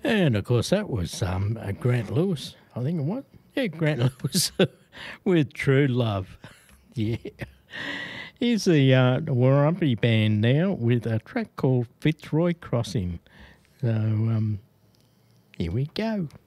And of course, that was Grant Lewis, I think it was. Yeah, Grant Lewis with True Love. Yeah. Here's the Warumpi Band now with a track called Fitzroy Crossing. So here we go.